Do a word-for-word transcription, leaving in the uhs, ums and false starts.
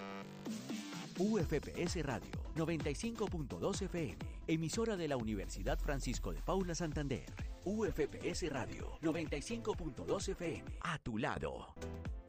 U F P S Radio noventa y cinco punto dos F M, emisora de la Universidad Francisco de Paula Santander. U F P S Radio noventa y cinco punto dos F M, a tu lado.